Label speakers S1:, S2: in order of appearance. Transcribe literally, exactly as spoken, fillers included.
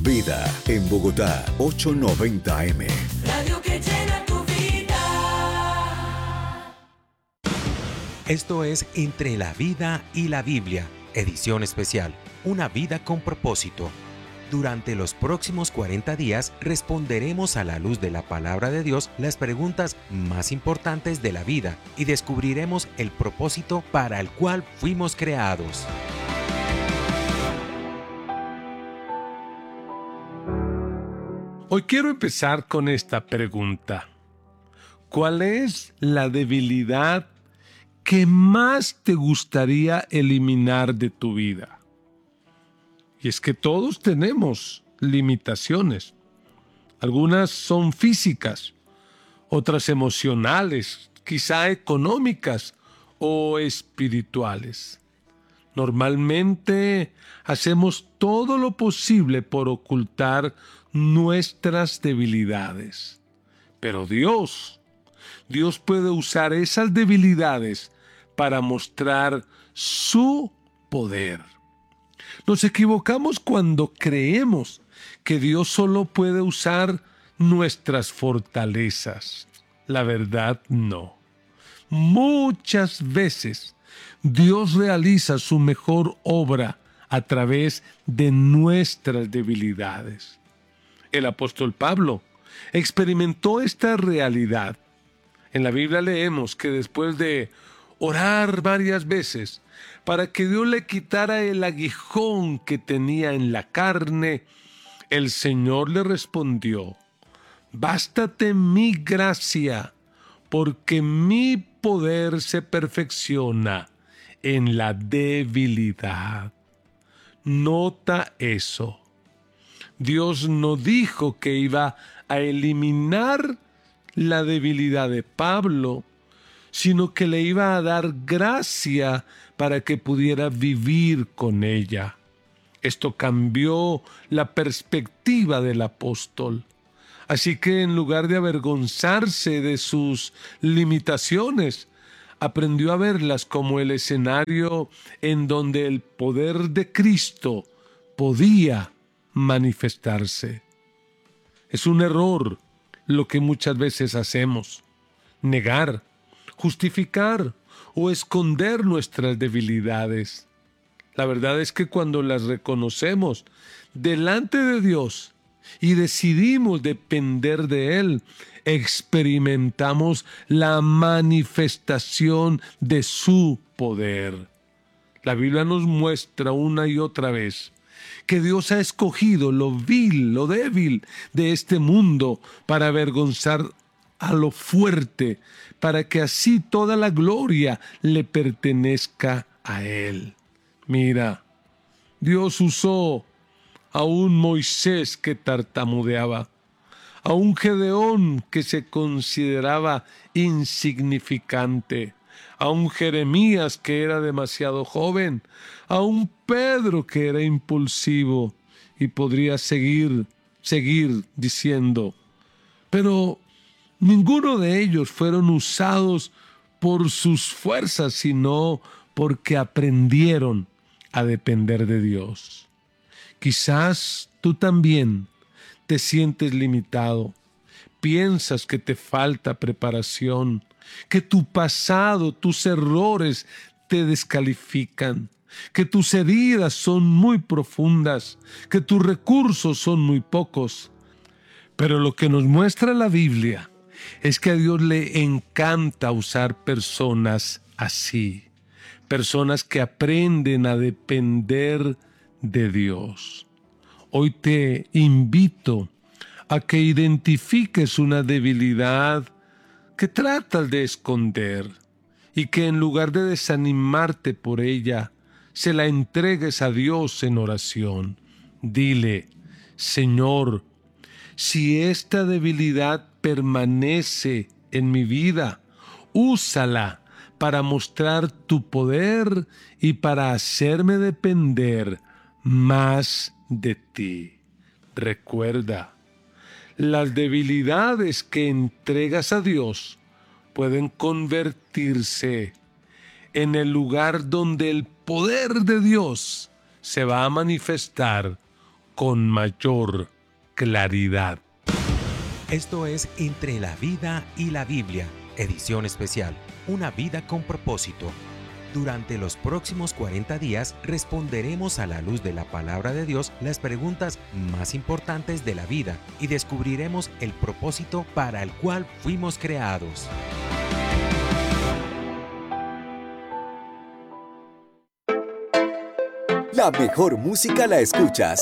S1: Vida en Bogotá, ochocientos noventa A M.
S2: Radio que llena tu vida.
S3: Esto es Entre la Vida y la Biblia, edición especial, una vida con propósito. Durante los próximos cuarenta días responderemos a la luz de la palabra de Dios las preguntas más importantes de la vida y descubriremos el propósito para el cual fuimos creados.
S4: Hoy quiero empezar con esta pregunta. ¿Cuál es la debilidad que más te gustaría eliminar de tu vida? Y es que todos tenemos limitaciones. Algunas son físicas, otras emocionales, quizá económicas o espirituales. Normalmente hacemos todo lo posible por ocultar nuestras debilidades. Pero Dios, Dios puede usar esas debilidades para mostrar su poder. Nos equivocamos cuando creemos que Dios solo puede usar nuestras fortalezas. La verdad, no. Muchas veces Dios realiza su mejor obra a través de nuestras debilidades. El apóstol Pablo experimentó esta realidad. En la Biblia leemos que después de orar varias veces para que Dios le quitara el aguijón que tenía en la carne, el Señor le respondió: «Bástate mi gracia, porque mi poder se perfecciona en la debilidad». Nota eso. Dios no dijo que iba a eliminar la debilidad de Pablo, sino que le iba a dar gracia para que pudiera vivir con ella. Esto cambió la perspectiva del apóstol. Así que en lugar de avergonzarse de sus limitaciones, aprendió a verlas como el escenario en donde el poder de Cristo podía manifestarse. Es un error lo que muchas veces hacemos: negar, justificar o esconder nuestras debilidades. La verdad es que cuando las reconocemos delante de Dios y decidimos depender de Él, experimentamos la manifestación de su poder. La Biblia nos muestra una y otra vez que Dios ha escogido lo vil, lo débil de este mundo para avergonzar a lo fuerte, para que así toda la gloria le pertenezca a Él. Mira, Dios usó a un Moisés que tartamudeaba, a un Gedeón que se consideraba insignificante, a un Jeremías que era demasiado joven, a un Pedro que era impulsivo, y podría seguir, seguir diciendo. Pero ninguno de ellos fueron usados por sus fuerzas, sino porque aprendieron a depender de Dios. Quizás tú también te sientes limitado, piensas que te falta preparación, que tu pasado, tus errores te descalifican, que tus heridas son muy profundas, que tus recursos son muy pocos. Pero lo que nos muestra la Biblia es que a Dios le encanta usar personas así, personas que aprenden a depender de Dios. Hoy te invito a que identifiques una debilidad que tratas de esconder y que en lugar de desanimarte por ella, se la entregues a Dios en oración. Dile: Señor, si esta debilidad permanece en mi vida, úsala para mostrar tu poder y para hacerme depender más de ti. Recuerda, las debilidades que entregas a Dios pueden convertirse en el lugar donde el poder de Dios se va a manifestar con mayor claridad.
S3: Esto es Entre la Vida y la Biblia, edición especial, una vida con propósito. Durante los próximos cuarenta días responderemos a la luz de la palabra de Dios las preguntas más importantes de la vida y descubriremos el propósito para el cual fuimos creados.
S1: La mejor música la escuchas